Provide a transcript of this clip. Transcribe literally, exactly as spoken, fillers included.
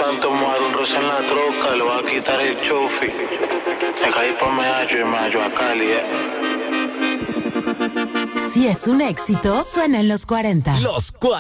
Santo, me voy a dar un roce en la troca, le voy a quitar el chofi. Me caí pa' Meallo y Meallo a Cali, eh. Si es un éxito, suena en los cuarenta. Los cuarenta.